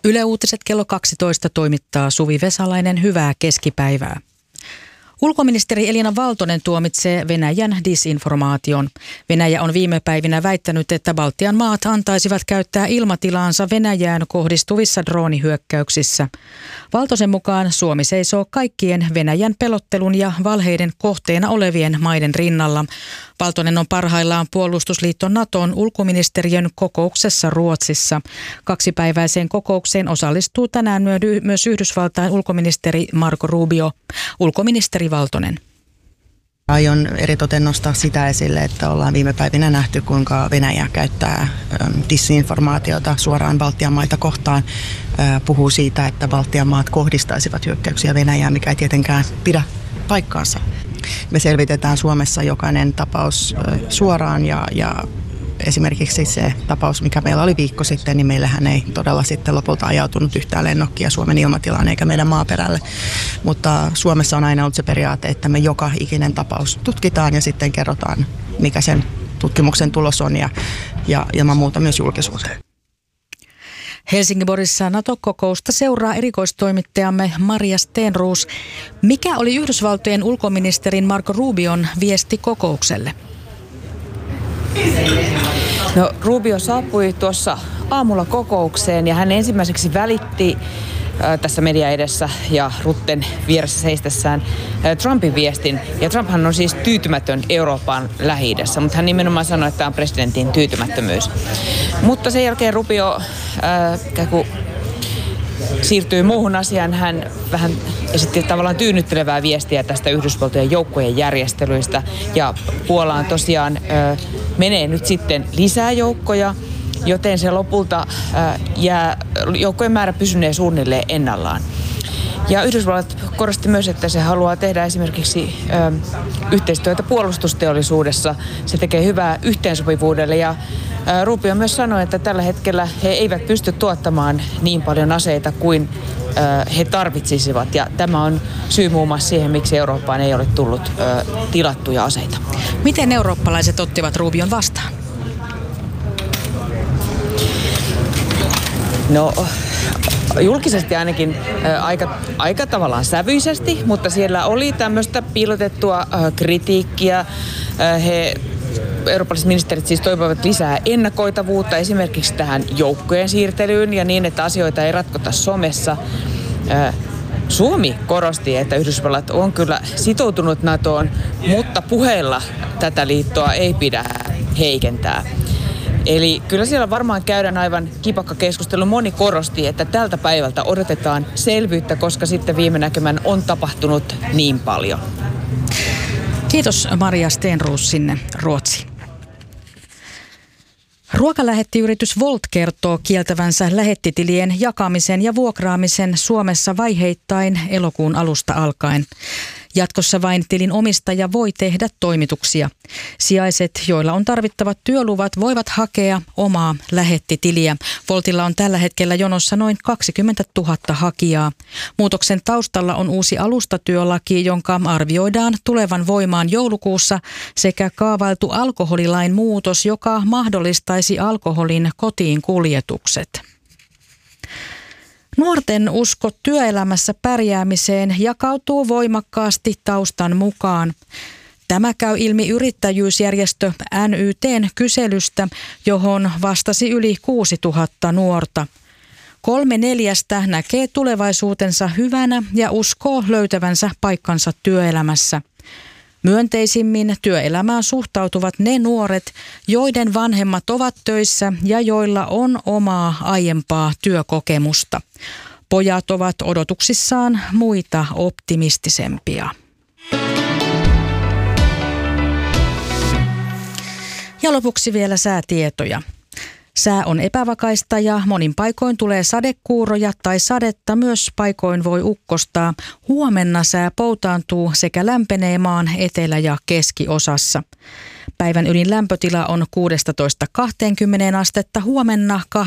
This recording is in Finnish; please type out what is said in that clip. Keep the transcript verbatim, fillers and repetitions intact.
Yle Uutiset kello kaksitoista toimittaa Suvi Vesalainen. Hyvää keskipäivää. Ulkoministeri Elina Valtonen tuomitsee Venäjän disinformaation. Venäjä on viime päivinä väittänyt, että Baltian maat antaisivat käyttää ilmatilaansa Venäjään kohdistuvissa droonihyökkäyksissä. Valtosen mukaan Suomi seisoo kaikkien Venäjän pelottelun ja valheiden kohteena olevien maiden rinnalla. Valtonen on parhaillaan puolustusliitto Naton ulkoministeriön kokouksessa Ruotsissa. Kaksipäiväiseen kokoukseen osallistuu tänään myös Yhdysvaltain ulkoministeri Marco Rubio. Ulkoministeri Valtonen. Aion eritoten nostaa sitä esille, että ollaan viime päivinä nähty, kuinka Venäjä käyttää disinformaatiota suoraan Baltian maita kohtaan. Puhuu siitä, että Baltian maat kohdistaisivat hyökkäyksiä Venäjään, mikä ei tietenkään pidä paikkaansa. Me selvitetään Suomessa jokainen tapaus suoraan ja, ja esimerkiksi se tapaus, mikä meillä oli viikko sitten, niin meillähän ei todella sitten lopulta ajautunut yhtään lennokkia Suomen ilmatilaan eikä meidän maaperälle. Mutta Suomessa on aina ollut se periaate, että me joka ikinen tapaus tutkitaan ja sitten kerrotaan, mikä sen tutkimuksen tulos on ja, ja ilman muuta myös julkisuuteen. Helsingborissa NATO-kokousta seuraa erikoistoimittajamme Maria Stenroos. Mikä oli Yhdysvaltojen ulkoministerin Marco Rubion viesti kokoukselle? No, Rubio saapui tuossa aamulla kokoukseen ja hän ensimmäiseksi välitti äh, tässä media edessä ja Rutten vieressä seistessään äh, Trumpin viestin. Ja Trumphan on siis tyytymätön Euroopan Lähi-idässä, mutta hän nimenomaan sanoi, että tämä on presidentin tyytymättömyys. Mutta sen jälkeen Rubio äh, siirtyi muuhun asiaan. Hän vähän esitti tavallaan tyynnyttelevää viestiä tästä Yhdysvaltojen joukkojen järjestelyistä. Ja Puolaan tosiaan ö, menee nyt sitten lisää joukkoja, joten se lopulta ö, jää, joukkojen määrä pysynee suunnilleen ennallaan. Ja Yhdysvallat korosti myös, että se haluaa tehdä esimerkiksi ö, yhteistyötä puolustusteollisuudessa. Se tekee hyvää yhteensopivuudelle ja ö, Rubio myös sanoi, että tällä hetkellä he eivät pysty tuottamaan niin paljon aseita kuin ö, he tarvitsisivat. Ja tämä on syy muun muassa siihen, miksi Eurooppaan ei ole tullut ö, tilattuja aseita. Miten eurooppalaiset ottivat Rubion vastaan? No, julkisesti ainakin ä, aika, aika tavallaan sävyisesti, mutta siellä oli tämmöistä piilotettua ä, kritiikkiä. Ä, he, eurooppalaiset ministerit siis toivovat lisää ennakoitavuutta esimerkiksi tähän joukkojen siirtelyyn ja niin, että asioita ei ratkota somessa. Ä, Suomi korosti, että Yhdysvallat on kyllä sitoutunut NATOon, mutta puheilla tätä liittoa ei pidä heikentää. Eli kyllä siellä varmaan käydään aivan kipakka keskustelu. Moni korosti, että tältä päivältä odotetaan selvyyttä, koska sitten viime näkemän on tapahtunut niin paljon. Kiitos Maria Stenroos sinne Ruotsiin. Ruokalähettiyritys Wolt kertoo kieltävänsä lähettitilien jakamisen ja vuokraamisen Suomessa vaiheittain elokuun alusta alkaen. Jatkossa vain tilin omistaja voi tehdä toimituksia. Sijaiset, joilla on tarvittavat työluvat, voivat hakea omaa lähettitiliä. Woltilla on tällä hetkellä jonossa noin kaksikymmentätuhatta hakijaa. Muutoksen taustalla on uusi alustatyölaki, jonka arvioidaan tulevan voimaan joulukuussa, sekä kaavailtu alkoholilain muutos, joka mahdollistaisi alkoholin kotiin kuljetukset. Nuorten usko työelämässä pärjäämiseen jakautuu voimakkaasti taustan mukaan. Tämä käy ilmi yrittäjyysjärjestö N Y T:n kyselystä, johon vastasi yli kuusituhatta nuorta. Kolme neljästä näkee tulevaisuutensa hyvänä ja uskoo löytävänsä paikkansa työelämässä. Myönteisimmin työelämään suhtautuvat ne nuoret, joiden vanhemmat ovat töissä ja joilla on omaa aiempaa työkokemusta. Pojat ovat odotuksissaan muita optimistisempia. Ja lopuksi vielä säätietoja. Sää on epävakaista ja monin paikoin tulee sadekuuroja tai sadetta, myös paikoin voi ukkostaa. Huomenna sää poutaantuu sekä lämpenee maan etelä- ja keskiosassa. Päivän ylin lämpötila on kuusitoista kaksikymmentä astetta, huomenna